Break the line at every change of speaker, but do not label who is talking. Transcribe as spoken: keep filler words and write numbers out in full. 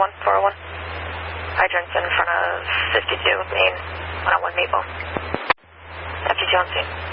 one, four oh one. Hydrants in front of fifty-two, main, one oh one Maple. F T two on scene.